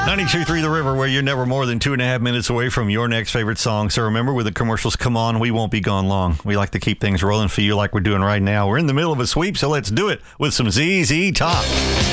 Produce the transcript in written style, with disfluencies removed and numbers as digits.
92.3 The River, where you're never more than 2.5 minutes away from your next favorite song. So remember, when the commercials come on, we won't be gone long. We like to keep things rolling for you like we're doing right now. We're in the middle of a sweep, so let's do it with some ZZ Top.